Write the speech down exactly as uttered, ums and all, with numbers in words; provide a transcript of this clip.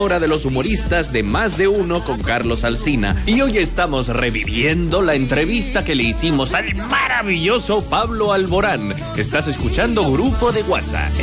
Hora de los humoristas de Más de Uno con Carlos Alsina. Y hoy estamos reviviendo la entrevista que le hicimos al maravilloso Pablo Alborán. Estás escuchando Grupo de WhatsApp.